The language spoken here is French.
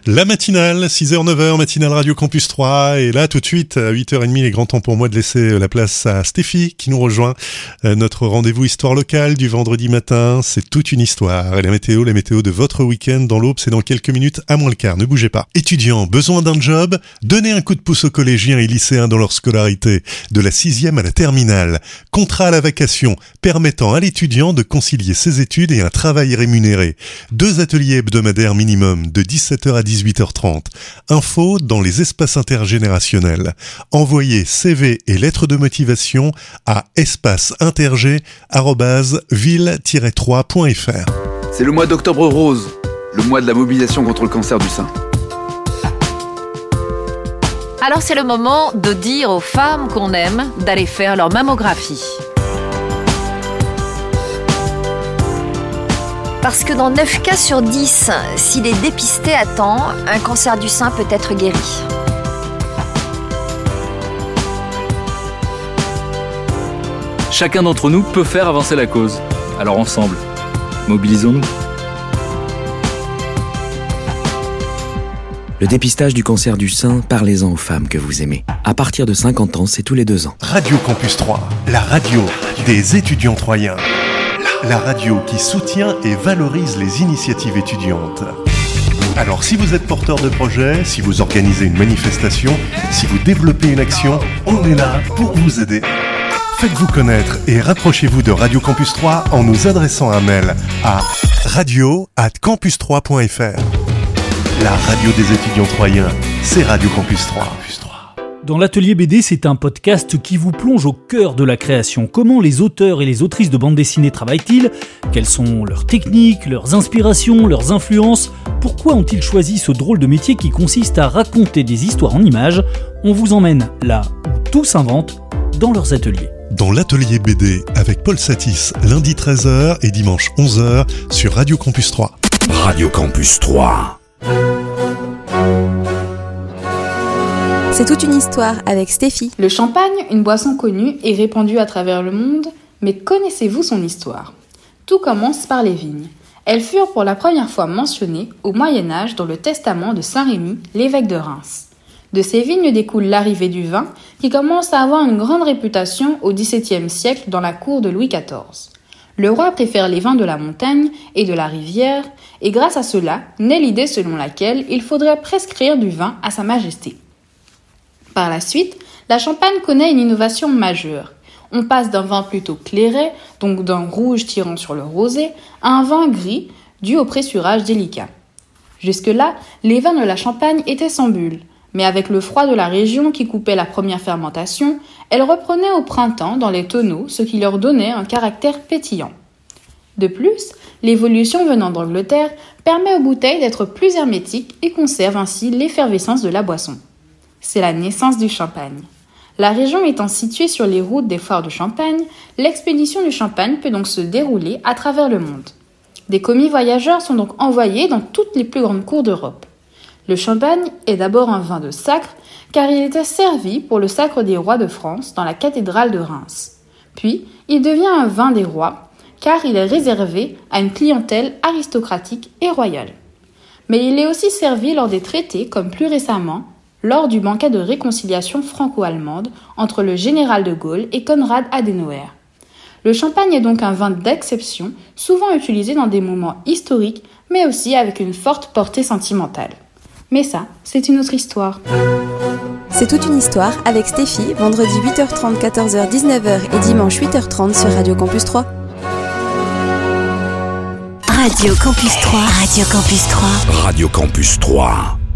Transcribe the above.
La matinale, 6h-9h, matinale Radio Campus 3. Et là, tout de suite, à 8h30, il est grand temps pour moi de laisser la place à Stéphie qui nous rejoint. Notre rendez-vous histoire locale du vendredi matin, c'est toute une histoire. Et la météo de votre week-end dans l'Aube, c'est dans quelques minutes à moins le quart. Ne bougez pas. Étudiants, besoin d'un job? Donnez un coup de pouce aux collégiens et lycéens dans leur scolarité, de la 6e à la terminale. Contrat à la vacation, permettant à l'étudiant de concilier ses études et un travail rémunéré. 2 ateliers hebdomadaires minimum, de 17h à 18h30. Info dans les espaces intergénérationnels. Envoyez CV et lettres de motivation à espaceinterg@ville-3.fr. C'est le mois d'Octobre Rose, le mois de la mobilisation contre le cancer du sein. Alors c'est le moment de dire aux femmes qu'on aime d'aller faire leur mammographie. Parce que dans 9 cas sur 10, s'il est dépisté à temps, un cancer du sein peut être guéri. Chacun d'entre nous peut faire avancer la cause. Alors ensemble, mobilisons-nous. Le dépistage du cancer du sein, parlez-en aux femmes que vous aimez. À partir de 50 ans, c'est tous les 2 ans. Radio Campus 3, la radio des étudiants troyens. La radio qui soutient et valorise les initiatives étudiantes. Alors si vous êtes porteur de projet, si vous organisez une manifestation, si vous développez une action, on est là pour vous aider. Faites-vous connaître et rapprochez-vous de Radio Campus 3 en nous adressant un mail à radio@campus3.fr. La radio des étudiants troyens, c'est Radio Campus 3. Dans l'Atelier BD, c'est un podcast qui vous plonge au cœur de la création. Comment les auteurs et les autrices de bande dessinée travaillent-ils? Quelles sont leurs techniques, leurs inspirations, leurs influences? Pourquoi ont-ils choisi ce drôle de métier qui consiste à raconter des histoires en images? On vous emmène là où tout s'invente, dans leurs ateliers. Dans l'Atelier BD avec Paul Satis, lundi 13h et dimanche 11h sur Radio Campus 3. Radio Campus 3. C'est toute une histoire avec Stéphie. Le champagne, une boisson connue et répandue à travers le monde, mais connaissez-vous son histoire? Tout commence par les vignes. Elles furent pour la première fois mentionnées au Moyen-Âge dans le testament de Saint Rémy, l'évêque de Reims. De ces vignes découle l'arrivée du vin, qui commence à avoir une grande réputation au XVIIe siècle dans la cour de Louis XIV. Le roi préfère les vins de la montagne et de la rivière, et grâce à cela naît l'idée selon laquelle il faudrait prescrire du vin à Sa Majesté. Par la suite, la Champagne connaît une innovation majeure. On passe d'un vin plutôt clairet, donc d'un rouge tirant sur le rosé, à un vin gris, dû au pressurage délicat. Jusque-là, les vins de la Champagne étaient sans bulles, mais avec le froid de la région qui coupait la première fermentation, elles reprenaient au printemps dans les tonneaux, ce qui leur donnait un caractère pétillant. De plus, l'évolution venant d'Angleterre permet aux bouteilles d'être plus hermétiques et conserve ainsi l'effervescence de la boisson. C'est la naissance du champagne. La région étant située sur les routes des foires de Champagne, l'expédition du champagne peut donc se dérouler à travers le monde. Des commis voyageurs sont donc envoyés dans toutes les plus grandes cours d'Europe. Le champagne est d'abord un vin de sacre, car il était servi pour le sacre des rois de France dans la cathédrale de Reims. Puis, il devient un vin des rois, car il est réservé à une clientèle aristocratique et royale. Mais il est aussi servi lors des traités, comme plus récemment, lors du banquet de réconciliation franco-allemande entre le général de Gaulle et Konrad Adenauer. Le champagne est donc un vin d'exception, souvent utilisé dans des moments historiques, mais aussi avec une forte portée sentimentale. Mais ça, c'est une autre histoire. C'est toute une histoire avec Stéphie, vendredi 8h30, 14h, 19h et dimanche 8h30 sur Radio Campus 3. Radio Campus 3. Radio Campus 3. Radio Campus 3.